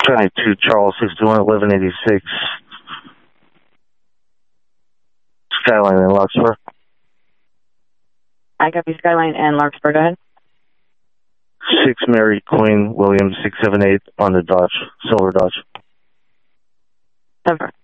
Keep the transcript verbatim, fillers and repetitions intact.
twenty-two Charles sixty-one eleven eighty-six. Skyline in Larkspur. I copy Skyline and Larkspur, go ahead. six Mary Queen Williams six seven eight on the Dodge, silver Dodge. Over.